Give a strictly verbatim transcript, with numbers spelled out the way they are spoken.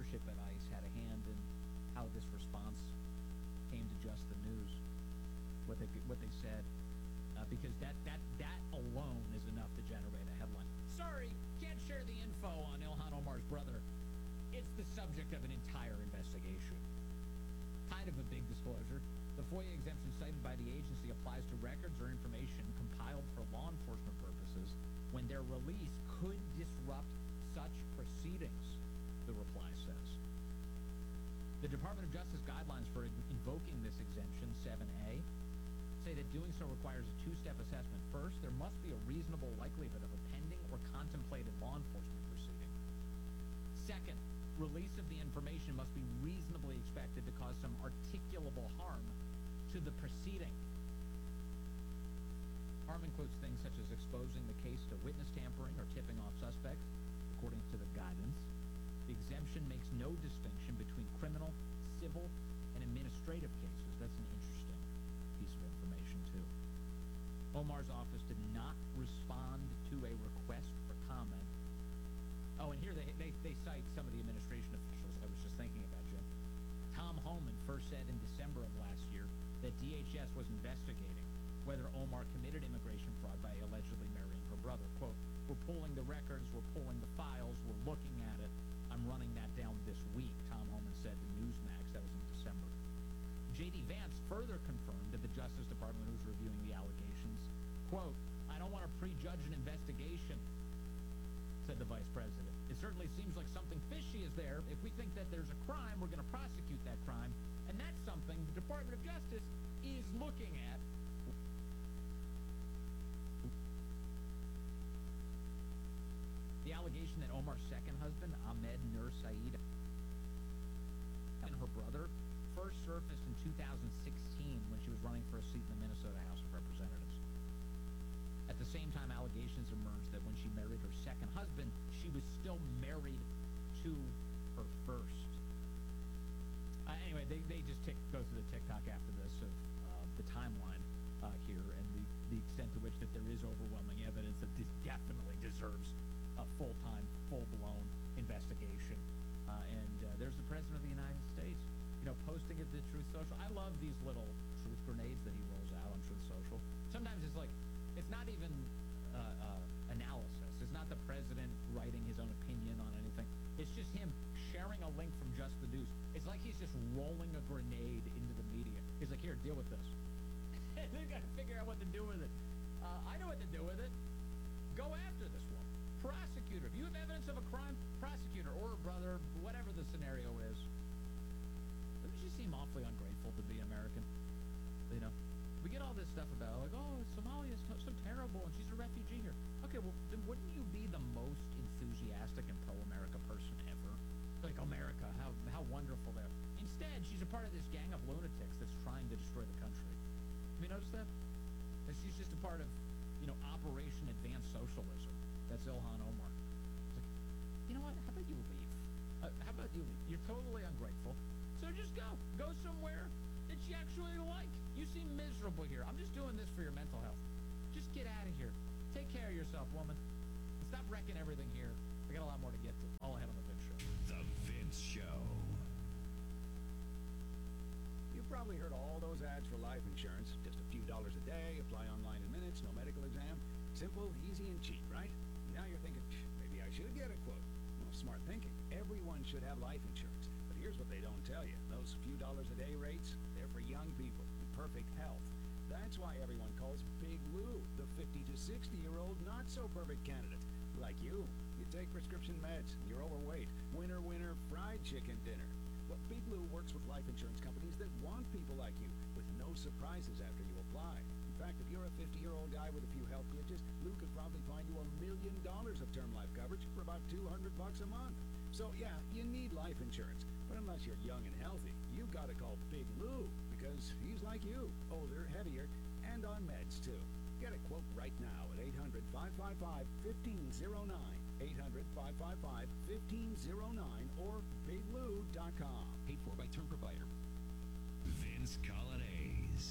leadership at ICE had a hand in how this response came to Just the News, what they what they said, uh, because that that that alone is enough to generate a headline. Sorry, can't share the info on Ilhan Omar's brother. It's the subject of an entire investigation. Kind of a big disclosure. The FOIA exemption cited by the agency applies to records or information compiled for law enforcement purposes when their release could disrupt such proceedings, the reply says. The Department of Justice guidelines for invoking this exemption, seven A, say that doing so requires a two-step assessment. First, there must be a reasonable likelihood of a pending or contemplated law enforcement proceeding. Second, release of the information must be reasonably expected to cause some articulable harm to the proceeding. Harm includes things such as exposing the case to witness tampering or tipping off suspects, according to the guidance. The exemption makes no distinction between criminal, civil, and administrative cases. That's an interesting piece of information, too. Omar's office did not respond to a request for comment. Oh, and here they, they, they cite some of the administration officials I was just thinking about, Jim. Tom Homan first said in December of last year that D H S was investigating whether Omar committed immigration fraud by allegedly marrying her brother. Quote, we're pulling the records, we're pulling the files, we're looking at it. I'm running that down this week, Tom Homan said to Newsmax. That was in December. J D Vance further confirmed to the Justice Department, who's reviewing the allegations, quote, I don't want to prejudge an investigation, said the vice president. It certainly seems like something fishy is there. If we think that there's a crime, we're going to prosecute that crime. And that's something the Department of Justice is looking at. The allegation that Omar's second husband, Ahmed Nur Saeed, and her brother first surfaced in two thousand sixteen when she was running for a seat in the Minnesota House of Representatives. At the same time, allegations emerged that when she married her second husband, she was still married to her first. Uh, anyway, they, they just tick, go through the TikTok after this of uh, the timeline uh, here and the, the extent to which that there is overwhelming evidence that this definitely deserves a full-time, full-blown investigation. Uh, and uh, there's the President of the United States, you know, posting it to Truth Social. I love these little truth grenades that he rolls out on Truth Social. Sometimes it's like, it's not even uh, uh, analysis. It's not the president writing his own opinion on anything. It's just him sharing a link from Just the News. It's like he's just rolling a grenade into the media. He's like, here, deal with this. And they've got to figure out what to do with it. Uh, I know what to do with it. Go after this woman. Prosecute her. If you have evidence of a crime, prosecute her or her brother, whatever the scenario is. Doesn't she seem awfully ungrateful to be American? You know? We get all this stuff about, like, oh, Somalia is so terrible, and she's a refugee here. Okay, well, then wouldn't you be the most enthusiastic and pro-America person ever? Like, America, how how wonderful they are. Instead, she's a part of this gang of lunatics that's trying to destroy the country. Have you noticed that? That she's just a part of, you know, Operation Advanced Socialism. That's Ilhan Omar. It's like, you know what? How about you leave? Uh, how about you leave? You're totally ungrateful. So just go. Go somewhere that you actually like. You seem miserable here. I'm just doing this for your mental health. Just get out of here. Take care of yourself, woman. And stop wrecking everything here. I got a lot more to get to. All ahead on The Vince Show. The Vince Show. You've probably heard all those ads for life insurance. Just a few dollars a day, apply online in minutes, no medical exam. Simple, easy, and cheap, right? Now you're thinking, maybe I should get a quote. Well, smart thinking. Everyone should have life insurance. But here's what they don't tell you. Those few dollars a day rates, they're for young people with perfect health. That's why everyone calls Big Lou the fifty to sixty-year-old not-so-perfect candidate. Like you. You take prescription meds, and you're overweight. Winner, winner, fried chicken dinner. Well, Big Lou works with life insurance companies that want people like you, with no surprises after you apply. In fact, if you're a fifty-year-old guy with a few health glitches, Lou could probably find you a million dollars of term life coverage for about two hundred bucks a month. So, yeah, you need life insurance. But unless you're young and healthy, you've got to call Big Lou, because he's like you, older, heavier, and on meds, too. Get a quote right now at eight hundred, five five five, one five zero nine, eight hundred, five five five, one five zero nine, or big lou dot com. Paid for by term provider. Vince Colonnade.